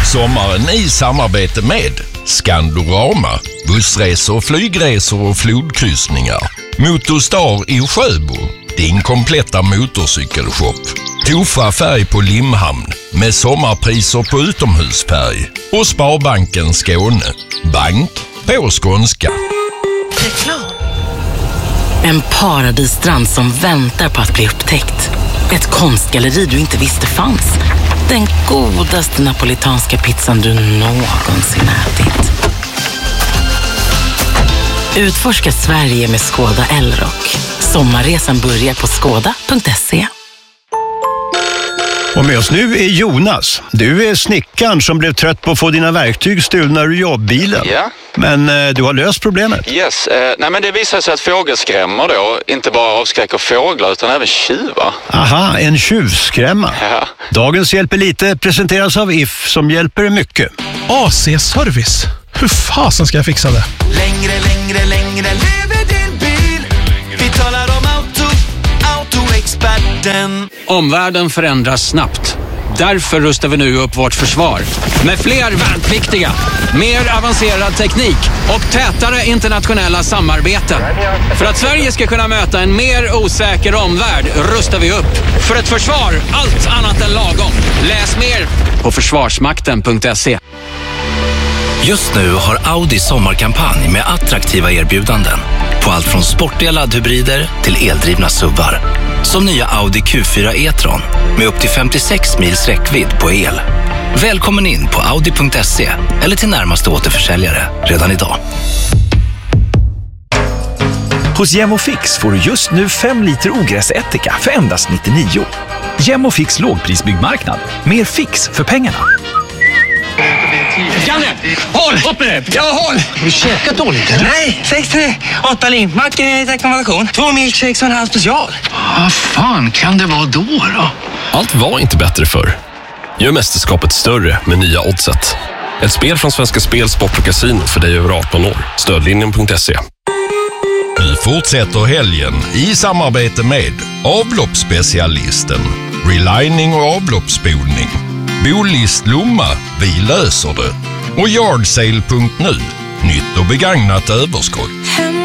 Sommaren i samarbete med Skandorama, bussresor, flygresor och flodkryssningar. Motorstar i Sjöbo, din kompletta motorcykelshop. Tofa färg på Limhamn med sommarpriser på utomhusfärg. Och Sparbanken Skåne, bank på skånska. Reklam. En paradisstrand som väntar på att bli upptäckt. Ett konstgalleri du inte visste fanns. Den godaste napolitanska pizzan du någonsin ätit. Utforska Sverige med Skoda Elrock. Sommarresan börjar på skoda.se. Och med oss nu är Jonas. Du är snickaren som blev trött på att få dina verktyg stulna ur jobbbilen. Ja. Men du har löst problemet. Yes. Nej, men det visar sig att fågelskrämmor då inte bara avskräcker fåglar utan även tjuvar. Aha, en tjuvskrämma. Ja. Dagens Hjälper lite presenteras av If som hjälper mycket. AC-service. Hur fasen ska jag fixa det? Längre lever din bil. Vi talar om Autoexperten. Omvärlden förändras snabbt. Därför rustar vi nu upp vårt försvar. Med fler värnpliktiga, mer avancerad teknik och tätare internationella samarbeten. För att Sverige ska kunna möta en mer osäker omvärld rustar vi upp. För ett försvar, allt annat än lagom. Läs mer på försvarsmakten.se. Just nu har Audi sommarkampanj med attraktiva erbjudanden på allt från sportiga laddhybrider till eldrivna SUVar. Som nya Audi Q4 e-tron med upp till 56 mils räckvidd på el. Välkommen in på audi.se eller till närmaste återförsäljare redan idag. Hos Gemofix får du just nu 5 liter ogräsättika för endast 99. Gemofix lågprisbyggmarknad. Mer fix för pengarna. Janne, håll! Upp med det! Jag håll! Har du käkat dåligt eller? Nej, 6-3. 8 limpmackor i rekommendation. 2 milkshakes och en halv special. Vad fan kan det vara då? Allt var inte bättre förr. Gör mästerskapet större med nya Oddset. Ett spel från Svenska Spel, Sport och Casino för dig över 18 år. Stödlinjen.se. Nu fortsätter helgen i samarbete med avloppsspecialisten, relining och avloppsspolning. Bolist Lomma, vi löser det. Och Yardsale.nu, nytt och begagnat överskott.